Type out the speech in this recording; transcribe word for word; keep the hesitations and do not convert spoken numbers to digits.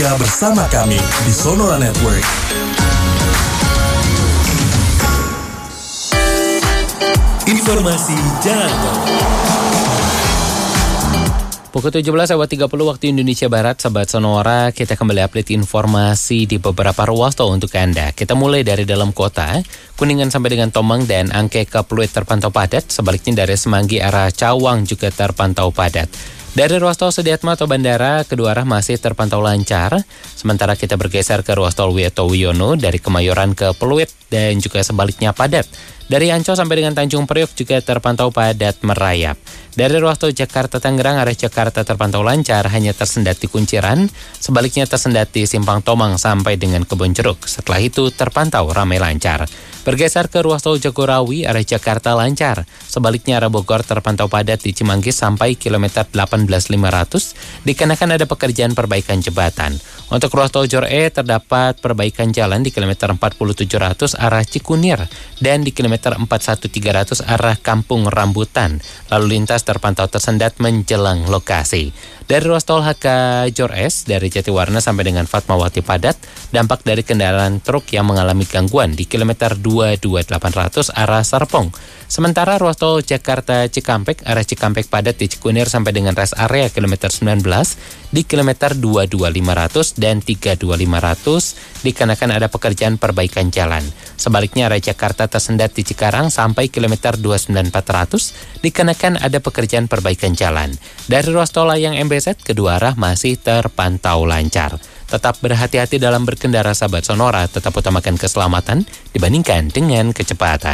Bersama kami di Sonora Network. Informasi Jalan Tol. Pukul tujuh belas lewat tiga puluh waktu Indonesia Barat, Sahabat Sonora, kita kembali update informasi di beberapa ruas tol untuk Anda. Kita mulai dari dalam kota, Kuningan sampai dengan Tomang dan Angke ke Pluit terpantau padat, sebaliknya dari Semanggi arah Cawang juga terpantau padat. Dari ruas tol Sudiatma atau Bandara, kedua arah masih terpantau lancar. Sementara kita bergeser ke ruas tol Wiyoto Wiono dari Kemayoran ke Pluit dan juga sebaliknya padat. Dari Ancol sampai dengan Tanjung Priok juga terpantau padat merayap. Dari ruas tol Jakarta Tangerang arah Jakarta terpantau lancar, hanya tersendat di Kunciran, sebaliknya tersendat di Simpang Tomang sampai dengan Kebon Jeruk. Setelah itu terpantau ramai lancar. Bergeser ke ruas tol Jagorawi arah Jakarta lancar, sebaliknya arah Bogor terpantau padat di Cimanggis sampai kilometer delapan belas lima ratus, dikarenakan ada pekerjaan perbaikan jembatan. Untuk ruas tol Jor E terdapat perbaikan jalan di kilometer empat puluh tujuh ratus arah Cikunir dan di kilometer empat puluh satu tiga ratus arah Kampung Rambutan. Lalu lintas terpantau tersendat menjelang lokasi. Dari ruas tol H K Jor S dari Jatiwarna sampai dengan Fatmawati padat, dampak dari kendaraan truk yang mengalami gangguan di kilometer dua puluh dua delapan ratus arah Serpong. Sementara ruas tol Jakarta Cikampek arah Cikampek padat di Cikunir sampai dengan rest area kilometer sembilan belas di kilometer dua puluh dua lima ratus dan tiga puluh dua lima ratus dikarenakan ada pekerjaan perbaikan jalan. Sebaliknya arah Jakarta tersendat di Cikarang sampai kilometer dua puluh sembilan empat ratus dikarenakan ada pekerjaan perbaikan jalan. Dari ruas tol Layang M B Z kedua arah masih terpantau lancar. Tetap berhati-hati dalam berkendara, Sahabat Sonora, tetap utamakan keselamatan dibandingkan dengan kecepatan.